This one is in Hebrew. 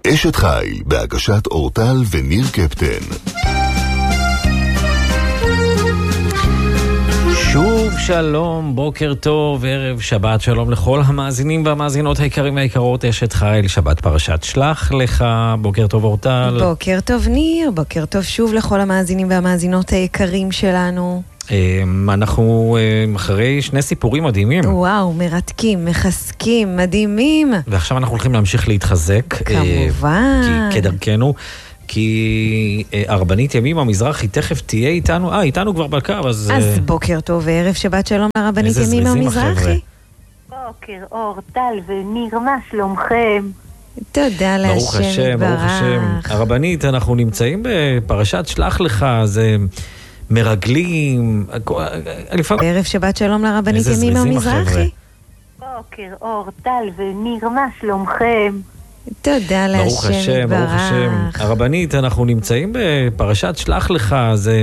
אשת חיל בהגשת אורטל וניר קפטן. שוב שלום, בוקר טוב, ערב שבת שלום לכל המאזינים והמאזינות היקרים והיקרות. אשת חיל, שבת פרשת שלח לך. בוקר טוב אורטל. בוקר טוב ניר, בוקר טוב שוב לכל המאזינים והמאזינות היקרים שלנו. אנחנו אחרי שני סיפורים מדהימים. וואו, מרתקים, מחזקים, מדהימים. ועכשיו אנחנו הולכים להמשיך להתחזק. כמובן. כדרכנו. כי הרבנית ימימה מזרחי תכף תהיה איתנו, איתנו כבר בקו, אז בוקר טוב וערב שבת שלום לרבנית ימימה מזרחי. בוקר אור, טל וניר, מה שלומכם? תודה להשם, ברוך השם, ברוך השם. הרבנית, אנחנו נמצאים בפרשת שלח לך, זה מרגלים, ערב שבת שלום לרבנית ימימה מזרחי. בוקר אור, טל וניר, מה שלומכם? תודה להשם, ברוך השם, ברוך השם. הרבנית, אנחנו נמצאים בפרשת שלח לך, זה